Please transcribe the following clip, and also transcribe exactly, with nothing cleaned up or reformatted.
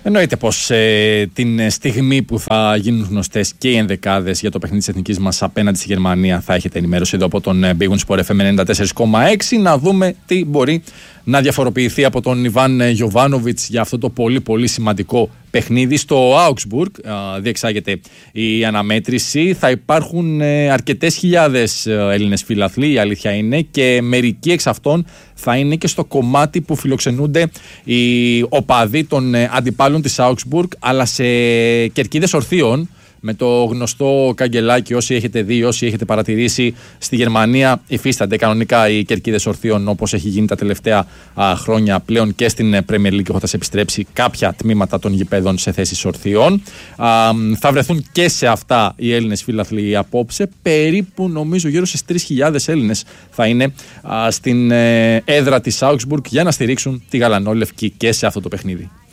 Εννοείται πως ε, την στιγμή που θα γίνουν γνωστές και οι ενδεκάδες για το παιχνίδι της εθνικής μας απέναντι στη Γερμανία θα έχετε ενημέρωση εδώ από τον Big Win Sport εφ εμ ενενήντα τέσσερα κόμμα έξι, να δούμε τι μπορεί να διαφοροποιηθεί από τον Ιβάν Γιοβάνοβιτς για αυτό το πολύ πολύ σημαντικό παιχνίδι. Στο Augsburg διεξάγεται η αναμέτρηση. Θα υπάρχουν αρκετές χιλιάδες Έλληνες φιλαθλοί, η αλήθεια είναι, και μερικοί εξ αυτών θα είναι και στο κομμάτι που φιλοξενούνται οι οπαδοί των αντιπάλων της Augsburg, αλλά σε κερκίδες ορθίων, με το γνωστό καγκελάκι. Όσοι έχετε δει, όσοι έχετε παρατηρήσει, στη Γερμανία υφίστανται κανονικά οι κερκίδες ορθίων, όπως έχει γίνει τα τελευταία α, χρόνια πλέον και στην Premier League, έχοντας επιστρέψει κάποια τμήματα των γηπέδων σε θέσεις ορθίων. Α, θα βρεθούν και σε αυτά οι Έλληνες φίλαθλοι απόψε. Περίπου, νομίζω, γύρω στις τρεις χιλιάδες Έλληνες θα είναι α, στην ε, έδρα της Augsburg για να στηρίξουν τη γαλανόλευκη και σε αυτό το παιχνίδι.